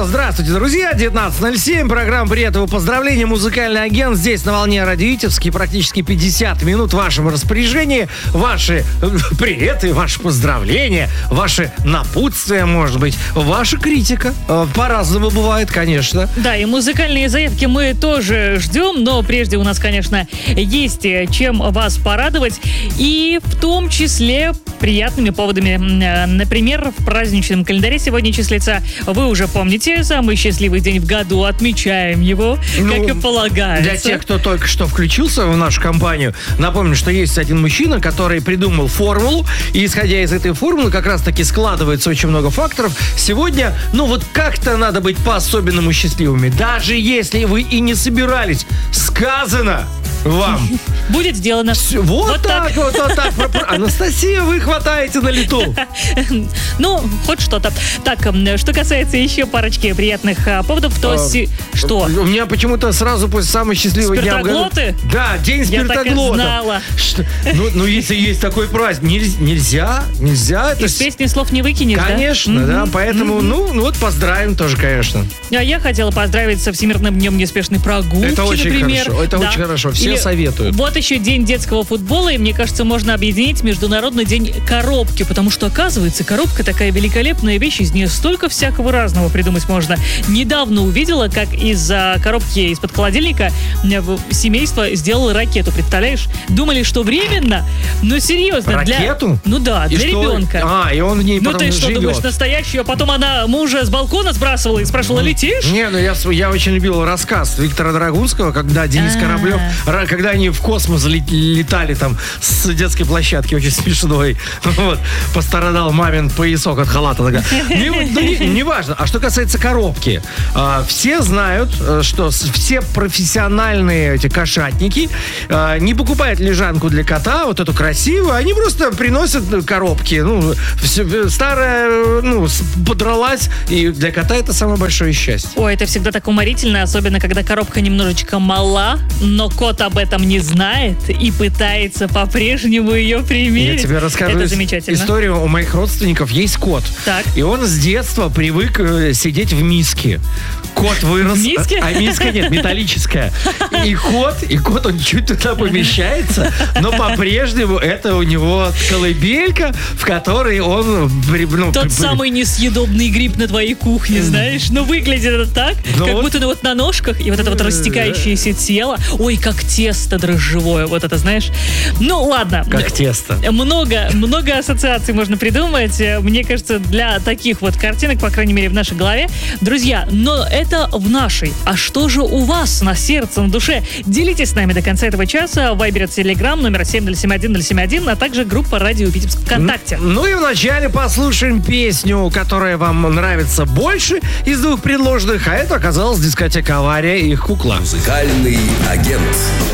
здравствуйте, друзья. 19:07, программа «Приятного поздравления». Музыкальный агент здесь на волне Радио Витебске. Практически 50 минут в вашем распоряжении. Ваши приветы, ваши поздравления, ваши напутствия, может быть, ваша критика. По-разному бывает, конечно. Да, и музыкальные заявки мы тоже ждем, но прежде у нас, конечно, есть чем вас порадовать. И в том числе приятными поводами. Например, в праздничном календаре сегодня числится, вы уже помните, самый счастливый день в году. Отмечаем его, как и полагается. Для тех, кто только что включился в нашу компанию, напомню, что есть один мужчина, который придумал формулу, и исходя из этой формулы как раз-таки складывается очень много факторов. Сегодня, как-то надо быть по-особенному счастливыми. Даже если вы и не собирались. Сказано вам. Будет сделано. Вот так. Анастасия, вы хватаете на лету. Хоть что-то. Так, что касается еще парочки приятных поводов, то... Что? У меня почему-то сразу после самого счастливого дня в году... Спиртоглоты? Да, день спиртоглота. Я так и знала. Если есть такой праздник, нельзя. Из песни слов не выкинешь, конечно, да? Поэтому, поздравим тоже, конечно. А я хотела поздравить со Всемирным днем неспешной прогулки, Это очень например. хорошо, это очень хорошо. Все советуют. Вот еще день детского футбола, и мне кажется, можно объединить Международный день коробки, потому что, оказывается, коробка такая великолепная вещь, из нее столько всякого разного придумать можно. Недавно увидела, как из коробки из-под холодильника семейство сделало ракету, представляешь? Думали, что временно, но серьезно. Ракету? Для ребенка. И он в ней потом ты что, живет. думаешь, настоящую? А потом она мужа с балкона сбрасывала и спрашивала, летишь? Я очень любил рассказ Виктора Драгунского, когда Денис Кораблев, когда они в космос летали там с детской площадки, очень смешной. Пострадал мамин поясок от халата. Неважно. А что касается коробки, все знают, что все профессиональные эти кошатники не покупают лежанку для кота, вот эту красивую, они просто приносят коробки. Старая, подралась, и для кота это самое большое счастье. Ой, это всегда так уморительно, особенно когда коробка немножечко мала, но кот об этом не знает и пытается по-прежнему ее примерить. Я тебе расскажу историю. У моих родственников есть кот. Так. И он с детства привык сидеть в миске. Кот вырос. В миске? А миска нет, металлическая. И кот, он чуть туда помещается, но по-прежнему это у него колыбелька, в которой он... Тот самый несъедобный гриб на твоей кухне, знаешь? Выглядит это так, как будто на ножках, и вот это растекающееся тело. Ой, как тесто дрожжевое, вот это, знаешь? Ладно. Как тесто. Много ассоциаций можно придумать, мне кажется, для таких вот картинок, по крайней мере, в нашей голове. Друзья, но это в нашей. А что же у вас на сердце, на душе? Делитесь с нами до конца этого часа. Вайбер, Телеграм, номер 7071071, а также группа Радио Витебск ВКонтакте. И вначале послушаем песню, которая вам нравится больше из двух предложенных, а это оказалась дискотека «Авария» и их «Кукла». Музыкальный агент.